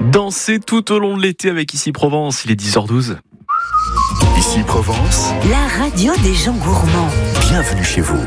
Dansez tout au long de l'été avec Ici Provence, il est 10h12. Ici Provence, la radio des gens gourmands. Bienvenue chez vous.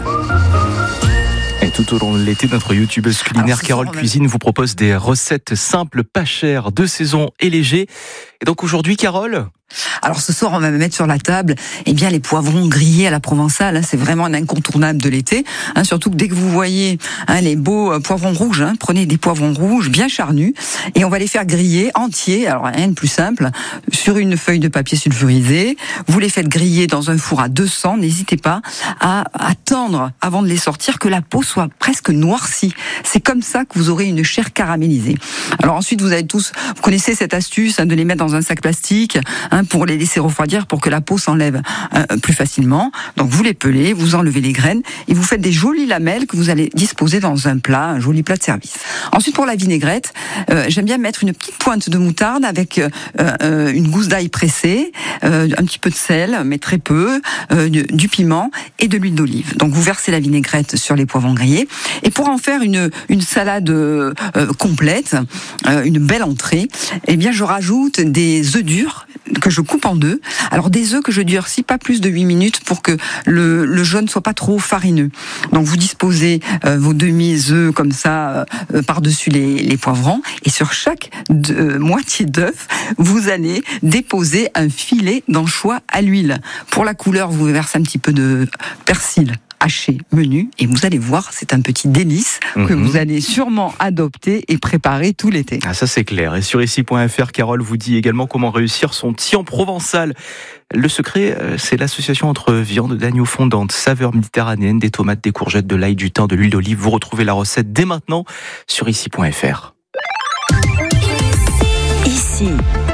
Et tout au long de l'été, notre youtubeuse culinaire Carole Cuisine vous propose des recettes simples, pas chères, de saison et légers. Et donc aujourd'hui, Carole ? Alors ce soir, on va mettre sur la table les poivrons grillés à la provençale. C'est vraiment un incontournable de l'été. Surtout que dès que vous voyez les beaux poivrons rouges, prenez des poivrons rouges bien charnus et on va les faire griller entiers. Alors rien de plus simple, sur une feuille de papier sulfurisé. Vous les faites griller dans un four à 200. N'hésitez pas à attendre avant de les sortir que la peau soit presque noircie. C'est comme ça que vous aurez une chair caramélisée. Alors ensuite, vous connaissez cette astuce de les mettre dans un sac plastique pour les laisser refroidir pour que la peau s'enlève plus facilement. Donc vous les pelez, vous enlevez les graines et vous faites des jolies lamelles que vous allez disposer dans un plat, un joli plat de service. Ensuite pour la vinaigrette, j'aime bien mettre une petite pointe de moutarde avec une gousse d'ail pressée, un petit peu de sel, mais très peu, du piment et de l'huile d'olive. Donc vous versez la vinaigrette sur les poivrons grillés et pour en faire une salade complète, une belle entrée, je rajoute des œufs durs que je coupe en deux. Alors des œufs que je durcis pas plus de 8 minutes pour que le jaune soit pas trop farineux. Donc vous disposez vos demi-œufs comme ça par-dessus les poivrons et sur chaque moitié d'œuf, vous allez déposer un filet d'anchois à l'huile. Pour la couleur, vous versez un petit peu de persil haché menu et vous allez voir, c'est un petit délice que vous allez sûrement adopter et préparer tout l'été. Ah, ça c'est clair. Et sur ici.fr, Carole vous dit également comment réussir son tian provençal. Le secret, c'est l'association entre viande d'agneau fondante, saveur méditerranéenne, des tomates, des courgettes, de l'ail, du thym, de l'huile d'olive. Vous retrouvez la recette dès maintenant sur ici.fr. Ici.